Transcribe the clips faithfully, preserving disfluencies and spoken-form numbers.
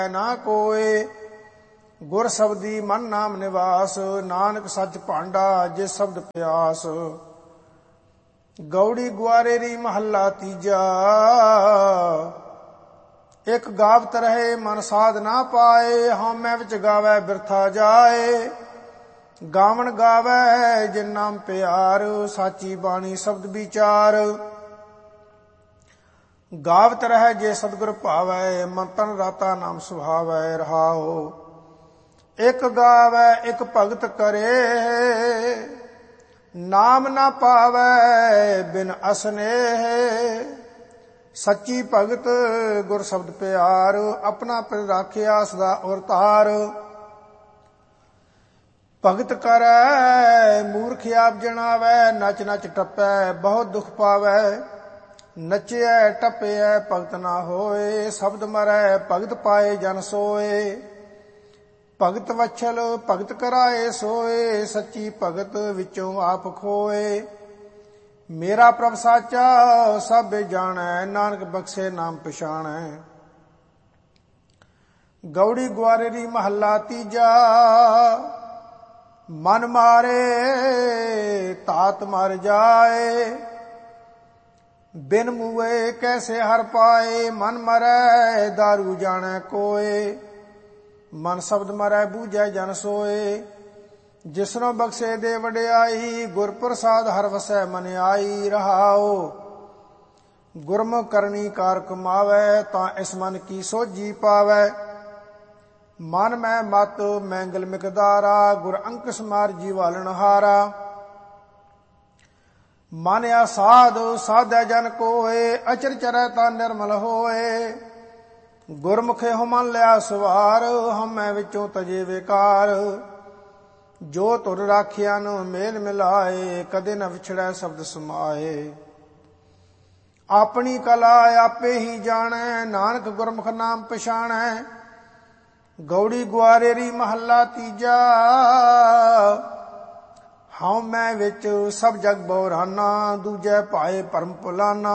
ਨਾ ਕੋਏ। ਗੁਰ ਸ਼ਬਦੀ ਮਨ ਨਾਮ ਨਿਵਾਸ, ਨਾਨਕ ਸੱਚ ਭਾਂਡਾ ਜਿਸ ਸ਼ਬਦ ਪਿਆਸ। ਗੌੜੀ ਗੁਆਰੇਰੀ ਮਹੱਲਾ ਤੀਜਾ। ਇੱਕ ਗਾਵਤ ਰਹੇ ਮਨ ਸਾਧ ਨਾ ਪਾਏ, ਹਉਮੈ ਵਿੱਚ ਗਾਵੈ ਬਿਰਥਾ ਜਾਏ। ਗਾਵਣ ਗਾਵੈ ਜਿਨ ਨਾਮ ਪਿਆਰ, ਸਾਚੀ ਬਾਣੀ ਸ਼ਬਦ ਵਿਚਾਰ। ਗਾਵਤ ਰਹਿ ਜੇ ਸਤਿਗੁਰ ਭਾਵੈ, ਮਨ ਤਨ ਰਾਤਾ ਨਾਮ ਸੁਹਾਵੈ ਰਹਾਓ। ਇੱਕ ਗਾਵੈ ਇੱਕ ਭਗਤ ਕਰੇ, ਨਾਮ ਨਾ ਪਾਵੈ ਬਿਨ ਅਸਨੇਹ। ਸੱਚੀ ਭਗਤ ਗੁਰ ਸ਼ਬਦ ਪਿਆਰ, ਆਪਣਾ ਪਿਰ ਰਾਖਿਆ ਸਦਾ ਉਰਤਾਰ। ਭਗਤ ਕਰੈ ਮੂਰਖ ਆਪ ਜਣਾਵੈ, ਨਚ ਨਚ ਟੱਪੈ ਬਹੁਤ ਦੁਖ ਪਾਵੈ। ਨਚਿਐ ਟੱਪਿਐ ਭਗਤ ਨਾ ਹੋਏ, ਸ਼ਬਦ ਮਰੈ ਭਗਤ ਪਾਏ ਜਨ ਸੋਏ। ਭਗਤ ਵਛਲ ਭਗਤ ਕਰਾਏ ਸੋਏ, ਸੱਚੀ ਭਗਤ ਵਿੱਚੋਂ ਆਪ ਖੋਏ। ਮੇਰਾ ਪ੍ਰਭ ਸਾਚਾ ਸਭ ਜਾਣੈ, ਨਾਨਕ ਬਖਸ਼ੇ ਨਾਮ ਪਛਾਣੈ। ਗੌੜੀ ਗੁਆਰੇਰੀ ਮਹੱਲਾ ਤੀਜਾ। ਮਨ ਮਾਰੇ ਤਾਤ ਮਰ ਜਾਏ, ਬਿਨ ਮੂਏ ਕੈਸੇ ਹਰ ਪਾਏ। ਮਨ ਮਰੈ ਦਾਰੂ ਜਾਣੈ ਕੋਏ, ਮਨ ਸ਼ਬਦ ਮਰੈ ਬੂਝੈ ਜਨ ਸੋਏ। ਜਿਸਨੋ ਬਖਸ਼ੇ ਦੇ ਵਡਿਆਈ, ਗੁਰ ਪ੍ਰਸਾਦ ਹਰ ਵਸੈ ਮਨ ਆਈ ਰਹਾਓ। ਗੁਰਮੁਖ ਕਰਨੀ ਕਾਰ ਕਮਾਵੈ, ਤਾਂ ਇਸ ਮਨ ਕੀ ਸੋਝੀ ਪਾਵੈ। ਮਨ ਮੈਂ ਮਤ ਮੈਂਗਲ ਮਿਕਦਾਰਾ, ਗੁਰ ਅੰਕਸ ਮਾਰ ਜੀਵਾਲਣ ਹਾਰਾ। ਮਨ ਆਸਾਦ ਸਾਧੈ ਜਨ ਕੋਏ, ਅਚਰ ਚਰੈ ਤਾਂ ਨਿਰਮਲ ਹੋਏ। ਗੁਰਮੁਖੇ ਹੋ ਮਨ ਲਿਆ ਸਵਾਰ, ਹਉਮੈ ਵਿੱਚੋਂ ਤਜੇ ਵਿਕਾਰ। ਜੋ ਤੁਰ ਰਾਖਿਆ ਨੂੰ ਮੇਲ ਮਿਲਾਏ, ਕਦੇ ਨ ਵਿਛੜੈ ਸ਼ਬਦ ਸਮਾਏ। ਆਪਣੀ ਕਲਾ ਆਪੇ ਹੀ ਜਾਣੈ, ਨਾਨਕ ਗੁਰਮੁਖ ਨਾਮ ਪਛਾਣੈ। ਗੌੜੀ ਗੁਆਰੇਰੀ ਮਹੱਲਾ ਤੀਜਾ। ਹਉਮੈ ਵਿੱਚ ਸਭ ਜਗ ਬਉਰਾਨਾ, ਦੂਜੈ ਭਾਏ ਭਰਮ ਭੁਲਾਨਾ।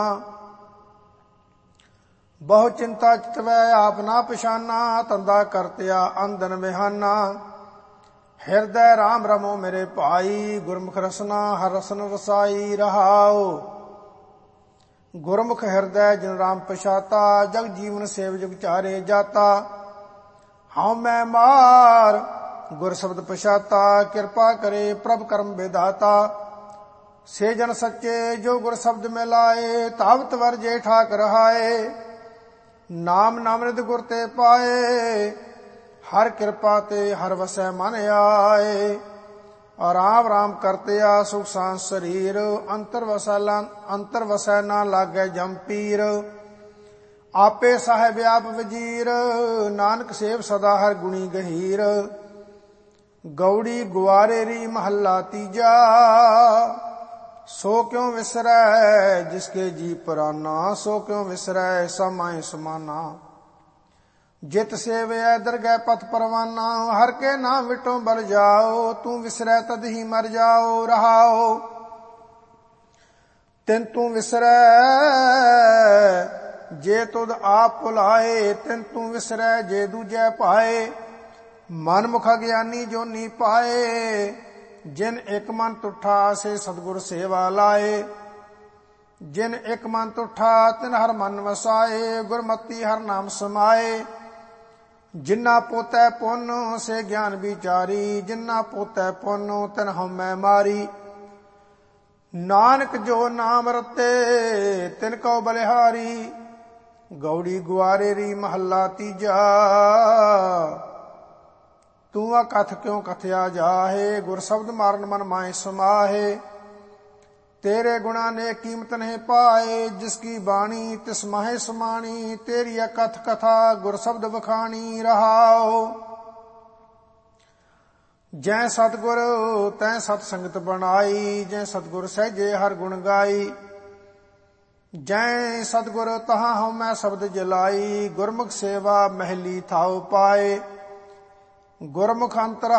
ਬਹੁ ਚਿੰਤਾ ਚਿਤਵੈ ਆਪ ਨਾ ਪਛਾਨਾ, ਧੰਦਾ ਕਰਤਿਆ ਅੰਧਨ ਵਿਹਾਨਾ। ਹਿਰਦੈ ਰਾਮ ਰਮੋ ਮੇਰੇ ਭਾਈ, ਗੁਰਮੁਖ ਰਸਨਾ ਹਰ ਰਸਨ ਰਸਾਈ ਰਹਾਓ। ਗੁਰਮੁਖ ਹਿਰਦੈ ਜਿਨ ਰਾਮ ਪਛਾਤਾ, ਜਗ ਜੀਵਨ ਸੇਵ ਜੁਗ ਚਾਰੇ ਜਾਤਾ। ਹਉਮੈ ਮਾਰ ਗੁਰ ਸ਼ਬਦ ਪਛਾਤਾ, ਕਿਰਪਾ ਕਰੇ ਪ੍ਰਭ ਕਰਮ ਵਿਦਾਤਾ। ਸੇ ਜਨ ਸੱਚੇ ਜੋ ਗੁਰ ਸ਼ਬਦ ਮਿਲਾਏ, ਤਾਵਤ ਵਰਜੇ ਠਾਕ ਰਹਾਏ। ਨਾਮ ਨਾਮ੍ਰਿਤ ਗੁਰ ਤੇ ਪਾਏ, ਹਰ ਕਿਰਪਾ ਤੇ ਹਰ ਵਸੈ ਮਨ ਆਏ। ਰਾਮ ਰਾਮ ਕਰਤਿਆ ਸੁਖ ਸਾਂਦ ਸਰੀਰ, ਅੰਤਰ ਵਸੈ ਅੰਤਰ ਵਸੈ ਨਾ ਲਾਗੈ ਜੰਪੀਰ। ਆਪੇ ਸਾਹਿਬ ਆਪ ਵਜੀਰ, ਨਾਨਕ ਸੇਵ ਸਦਾ ਹਰ ਗੁਣੀ ਗਹੀਰ। ਗੌੜੀ ਗੁਆਰੇਰੀ ਮਹੱਲਾ ਤੀਜਾ। ਸੋ ਕਿਉ ਵਿਸਰੈ ਜਿਸਕੇ ਜੀ ਪਰਾਨਾ, ਸੋ ਕਿਉ ਵਿਸਰੈ ਸਮਾਏ ਸਮਾਨਾ। ਜਿਤ ਸੇਵਿਐ ਦਰਗਹਿ ਪਥ ਪਰਵਾਨਾ, ਹਰ ਕੇ ਨਾਮ ਵਿਟੋ ਬਲ ਜਾਓ। ਤੂੰ ਵਿਸਰੈ ਤਦ ਹੀ ਮਰ ਜਾਓ ਰਹਾਓ। ਤਿਨ ਤੂੰ ਵਿਸਰੈ ਜੇ ਤੁਧ ਆਪ ਭੁਲਾਏ, ਤਿਨ ਤੂੰ ਵਿਸਰੈ ਜੇ ਦੂਜੈ ਭਾਏ। ਮਨ ਮੁਖ ਗਿਆਨੀ ਜੋਨੀ ਪਾਏ, ਜਿਨ ਇੱਕ ਮਨ ਤੁਠਾ ਸੇ ਸਤਿਗੁਰ ਸੇਵਾ ਲਾਏ। ਜਿਨ ਇੱਕ ਮਨ ਤੁਠਾ ਤਿਨ ਹਰ ਮਨ ਵਸਾਏ, ਗੁਰਮਤੀ ਹਰ ਨਾਮ ਸਮਾਏ। ਜਿਨਾ ਪੋਤੈ ਪੁੰਨ ਸੇ ਗਿਆਨ ਵਿਚਾਰੀ, ਜਿਨਾ ਪੋਤੈ ਪੁੰਨ ਤਿਨ ਹਉਮੈ ਮਾਰੀ। ਨਾਨਕ ਜੋ ਨਾਮ ਰਤੇ ਤਿਨ ਕਉ ਬਲਿਹਾਰੀ। ਗੌੜੀ ਗੁਆਰੇਰੀ ਮਹੱਲਾ ਤੀਜਾ। ਤੂੰ ਆ ਕਥ ਕਿਉ ਕਥਿਆ ਜਾਹੇ, ਗੁਰ ਸ਼ਬਦ ਮਾਰਨ ਮਨ ਮਾਏ ਸਮਾਹੇ। ਤੇਰੇ ਗੁਣਾ ਨੇ ਕੀਮਤ ਨਹੀਂ ਪਾਏ, ਜਿਸ ਕੀ ਬਾਣੀ ਤਿਸ ਮਾਹੇ ਸਮਾਣੀ। ਤੇਰੀ ਕਥ ਕਥਾ ਗੁਰ ਸ਼ਬਦ ਵਖਾਣੀ ਰਹਾਓ। ਜੈ ਸਤਿਗੁਰ ਤੈ ਸਤ ਸੰਗਤ ਬਣਾਈ, ਜੈ ਸਤਿਗੁਰ ਸਹਿਜੇ ਹਰ ਗੁਣ ਗਾਈ। ਜੈ ਸਤਿਗੁਰ ਤਹਾਂ ਹਉਮੈ ਸ਼ਬਦ ਜਲਾਈ, ਗੁਰਮੁਖ ਸੇਵਾ ਮਹਿਲੀ ਥਾਉ ਪਾਏ। ਗੁਰਮੁਖ ਅੰਤਰ